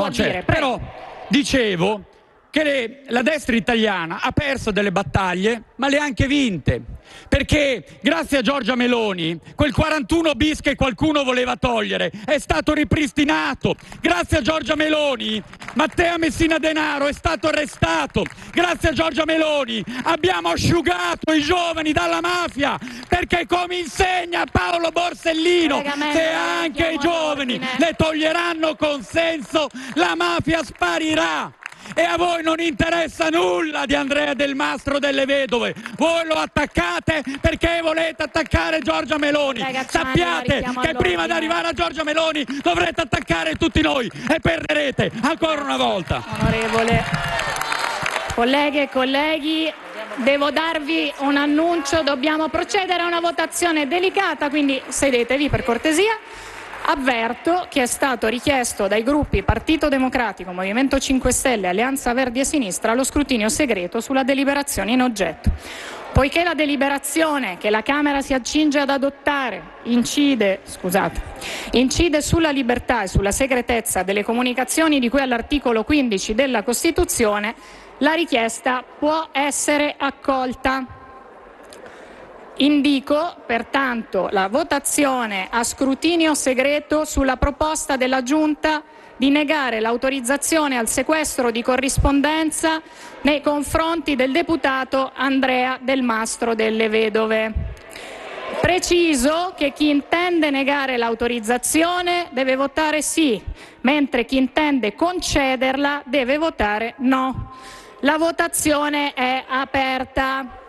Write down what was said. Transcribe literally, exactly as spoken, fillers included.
può certo. dire. Però dicevo che le, la destra italiana ha perso delle battaglie, ma le ha anche vinte. Perché grazie a Giorgia Meloni quel quarantuno bis che qualcuno voleva togliere è stato ripristinato. Grazie a Giorgia Meloni Matteo Messina Denaro è stato arrestato. Grazie a Giorgia Meloni abbiamo asciugato i giovani dalla mafia, perché come insegna Paolo Borsellino, se anche i giovani le toglieranno consenso, la mafia sparirà. E a voi non interessa nulla di Andrea Del Mastro delle Vedove, voi lo attaccate perché volete attaccare Giorgia Meloni. Sappiate che prima di arrivare a Giorgia Meloni dovrete attaccare tutti noi e perderete ancora una volta. Onorevole, colleghe e colleghi, devo darvi un annuncio, dobbiamo procedere a una votazione delicata, quindi sedetevi per cortesia. Avverto che è stato richiesto dai gruppi Partito Democratico, Movimento cinque Stelle e Alleanza Verdi e Sinistra lo scrutinio segreto sulla deliberazione in oggetto. Poiché la deliberazione che la Camera si accinge ad adottare incide, scusate, incide sulla libertà e sulla segretezza delle comunicazioni di cui all'articolo quindici della Costituzione, la richiesta può essere accolta. Indico pertanto la votazione a scrutinio segreto sulla proposta della Giunta di negare l'autorizzazione al sequestro di corrispondenza nei confronti del deputato Andrea Del Mastro delle Vedove. Preciso che chi intende negare l'autorizzazione deve votare sì, mentre chi intende concederla deve votare no. La votazione è aperta.